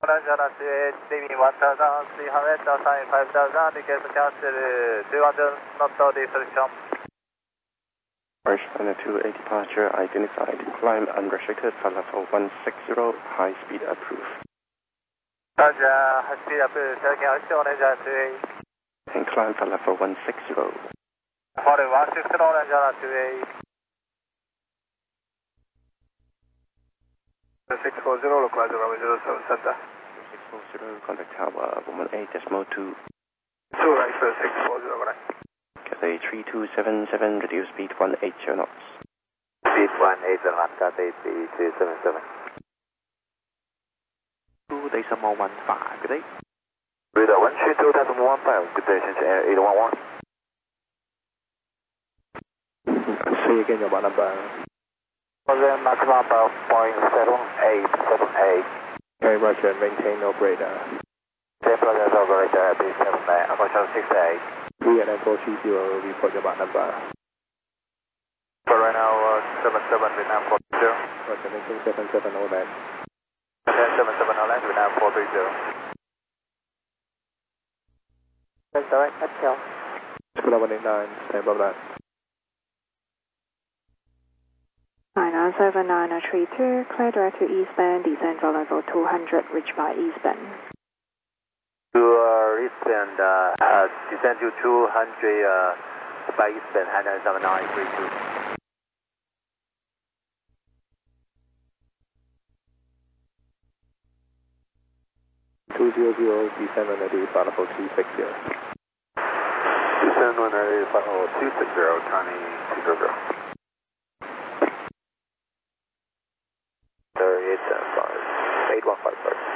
Orange 28, leaving 1300, assign 5000, request cancel, 200 not restriction. Orange 2A departure identified. Climb unrestricted for level 160, high speed approved. Roger, high speed approved, taking Orange 28. And climb for level 160. Sorry, 160 Orange 28. 640, localize Bravo 07 Center. 640, contact tower, Woman 8, decimal 2. 2 right, 640, correct. Cathay 3277, reduce speed 180 knots. Speed 180 knots, Cathay 3277. 2 decimal 15, good day. Radar 132 decimal 15, good day, change air 811. Say again your number. Maximum power 0.7878. Okay, Roger, maintain operator. Temple operator, B78, approach 68. We at 430, report your number. For right now, 77 Vietnam 430. Roger, maintain 77 land. 77 land, Vietnam 430. That's direct, that's kill. School 189, stand by that. 97932, clear direct to eastbound, descend for level 200, reach by eastbound. To eastbound, descend to 200 by eastbound, 97932. 200, descend on the level 260. Descend on the level 260, Connie 200. 38 815, sorry.